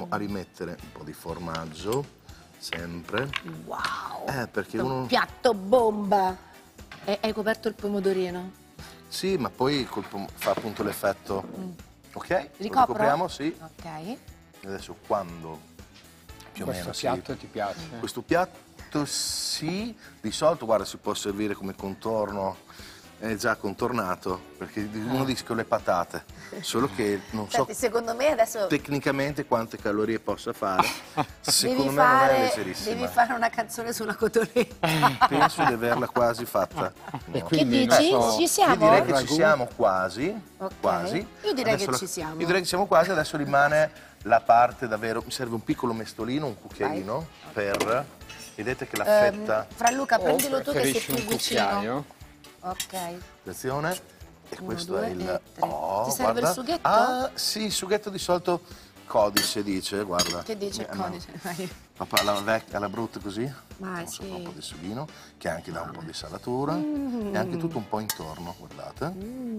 andiamo a rimettere un po' di formaggio, sempre. Wow! Perché Un piatto bomba! E hai coperto il pomodorino? Sì, ma poi fa appunto l'effetto. Ok? Ricopro? Lo copriamo, sì. Ok. E adesso quando più o meno Questo piatto ti piace? Questo piatto sì, di solito guarda si può servire come contorno, è già contornato, perché uno dice con le patate, solo che non so Senti, secondo me adesso tecnicamente quante calorie possa fare, secondo devi me non è fare, leggerissima. devi fare una canzone sulla cotoletta. Penso di averla quasi fatta. E Che quindi, dici? non so, Ci siamo? Io direi che ci Ragù? siamo quasi, Ok. quasi. Io direi Adesso che ci siamo. Io direi che siamo quasi, adesso rimane la parte davvero, mi serve un piccolo mestolino, un cucchiaino, per, vedete che la fetta, Franluca, prendilo O tu che sei preferisci più un vicino. cucchiaio? Ok. attenzione, e Uno, questo due è il... e tre. Ti serve guarda. il sughetto? Ah, sì, il sughetto di solito codice dice, guarda. Che dice il No. codice? Vai. Papà, la vecchia, la brutta così, Vai, un sì. po' di sughino, che anche dà un po' di salatura, e anche tutto un po' intorno, guardate.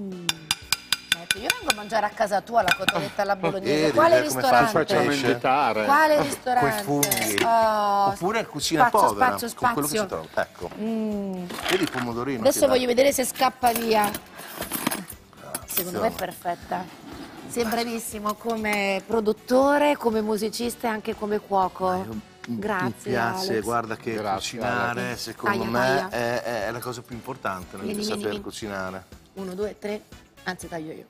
Ecco, io vengo a mangiare a casa tua la cotoletta alla bolognese. E Quale vedere come fa il ristorante? Facciamo pesce. invitare. Quale Coi ristorante? funghi. Oh, Oppure cucina spazio, povera, spazio, con quello che si spazio. trova. Ecco. Vedi il pomodorino? Adesso che dà? voglio vedere se scappa via. Secondo me è perfetta. Sei bravissimo come produttore, come musicista e anche come cuoco. Grazie, Mi piace, Alex. guarda che Grazie, cucinare, Alex. secondo Taglia, me, taglia. è la cosa più importante, nel Vieni, saper vieni. cucinare. 1, 2, 3, anzi taglio io.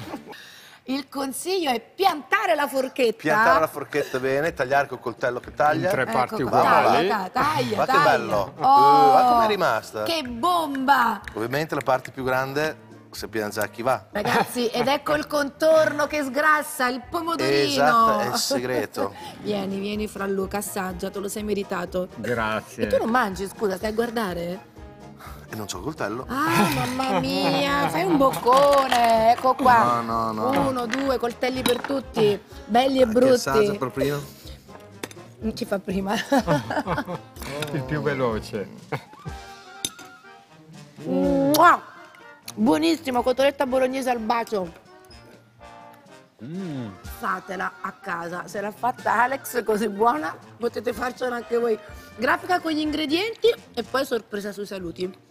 Il consiglio è piantare la forchetta. Piantare la forchetta bene, tagliare col coltello che taglia. In tre Ecco parti qua. uguali. Taglia, Guarda che taglia. bello. Oh, Guarda com'è rimasta. Che bomba! Ovviamente la parte più grande sappiamo già a chi va. Ragazzi, ed ecco il contorno che sgrassa, il pomodorino. Esatto, è il segreto. Vieni Franluca, assaggia, te lo sei meritato. Grazie. E tu non mangi, scusa, stai a guardare? E non c'ho il coltello. Ah, mamma mia, fai un boccone, ecco qua. No, no. 1, 2, coltelli per tutti, belli e Che assaggia brutti. proprio. Ci fa prima. Il più veloce. Mua! Buonissimo, cotoletta bolognese al bacio. Fatela a casa, se l'ha fatta Alex così buona, potete farcela anche voi. Grafica con gli ingredienti e poi sorpresa sui saluti.